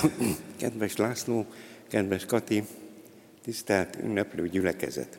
Kedves László, kedves Kati, tisztelt ünneplő gyülekezet!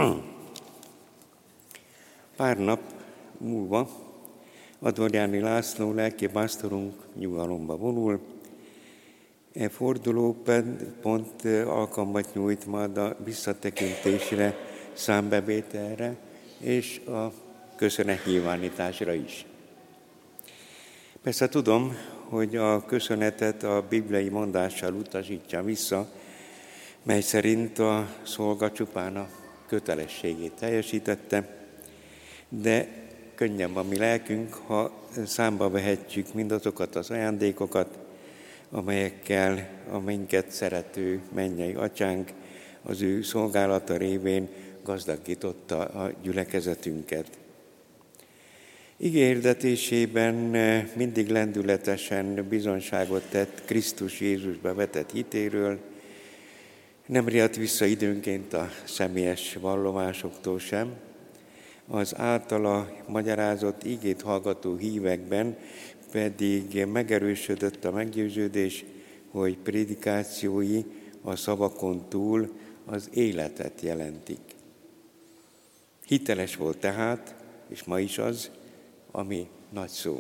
Pár nap múlva Adorjáni László lelkipásztorunk nyugalomba vonul. E forduló pont alkalmat nyújt majd a visszatekintésre, számbevételre és a köszönetnyilvánításra is. Persze tudom, hogy a köszönetet a bibliai mondással utasítja vissza, mely szerint a szolga csupán a kötelességét teljesítette, de könnyebb a mi lelkünk, ha számba vehetjük mindazokat az ajándékokat, amelyekkel a minket szerető mennyei atyánk az ő szolgálata révén gazdagította a gyülekezetünket. Igéhirdetésében mindig lendületesen bizonyságot tett Krisztus Jézusba vetett hitéről, nem riadt vissza időnként a személyes vallomásoktól sem, az általa magyarázott igét hallgató hívekben pedig megerősödött a meggyőződés, hogy prédikációi a szavakon túl az életet jelentik. Hiteles volt tehát, és ma is az, ami nagy szó.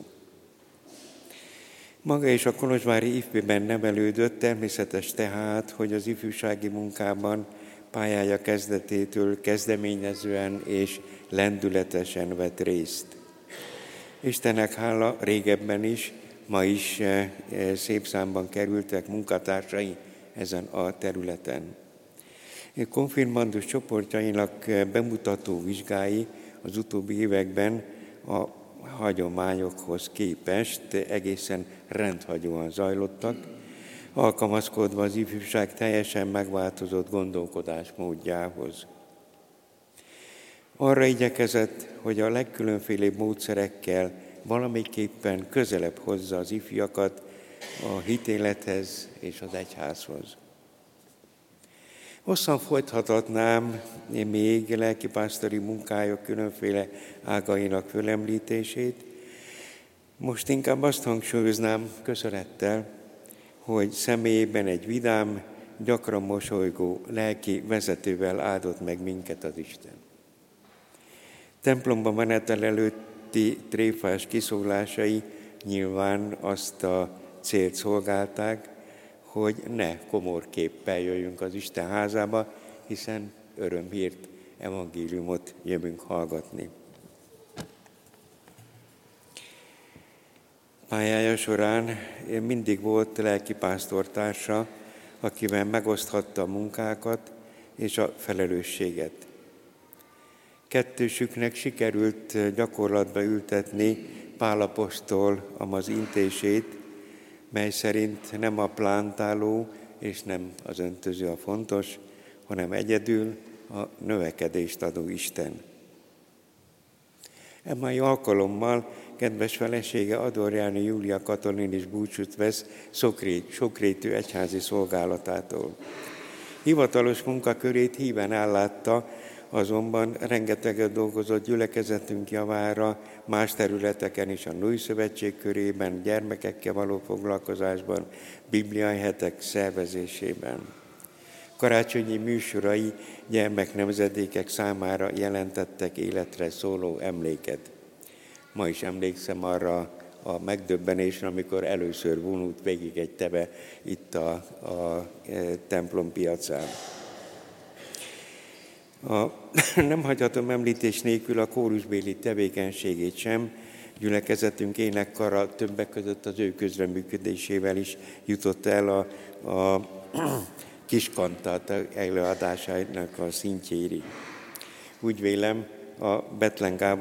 Maga és a kolozsvári ifjben nevelődött, természetes tehát, hogy az ifjúsági munkában pályája kezdetétől kezdeményezően és lendületesen vett részt. Istennek hála, régebben is, ma is szép számban kerültek munkatársai ezen a területen. Konfirmandus csoportjainak bemutató vizsgái az utóbbi években a hagyományokhoz képest egészen rendhagyóan zajlottak, alkalmazkodva az ifjúság teljesen megváltozott gondolkodásmódjához. Arra igyekezett, hogy a legkülönfélébb módszerekkel valamiképpen közelebb hozza az ifjakat a hitélethez és az egyházhoz. Hosszan folytathatnám még lelkipásztori munkája különféle ágainak fölemlítését. Most inkább azt hangsúlyoznám köszönettel, hogy személyében egy vidám, gyakran mosolygó lelki vezetővel áldott meg minket az Isten. Templomba menetel előtti tréfás kiszólásai nyilván azt a célt szolgálták, hogy ne komorképpel jöjjünk az Isten házába, hiszen örömhírt, evangéliumot jövünk hallgatni. Pályája során mindig volt lelkipásztortársa, akivel megoszthatta a munkákat és a felelősséget. Kettősüknek sikerült gyakorlatba ültetni Pál apostol amaz intését, mely szerint nem a plántáló és nem az öntöző a fontos, hanem egyedül a növekedést adó Isten. E mai alkalommal kedves felesége Adorjáni Júlia Katalin is búcsút vesz sokrétű egyházi szolgálatától. Hivatalos munkakörét híven ellátta, azonban rengeteget dolgozott gyülekezetünk javára, más területeken is a Női Szövetség körében, gyermekekkel való foglalkozásban, bibliai hetek szervezésében. Karácsonyi műsorai gyermeknemzedékek számára jelentettek életre szóló emléket. Ma is emlékszem arra a megdöbbenésre, amikor először vonult végig egy teve itt a templom piacán. Nem hagyhatom említés nélkül a kórusbéli tevékenységét sem. Gyülekezetünk énekkara többek között az ő közreműködésével is jutott el a kiskantát előadásának a szintjéig. Úgy vélem, a Bethlen Gábor